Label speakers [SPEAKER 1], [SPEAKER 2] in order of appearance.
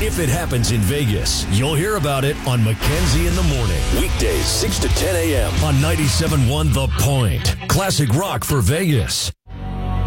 [SPEAKER 1] If it happens in Vegas, you'll hear about it on Mackenzie in the Morning. Weekdays 6 to 10 a.m. on 97.1 The Point. Classic rock for Vegas.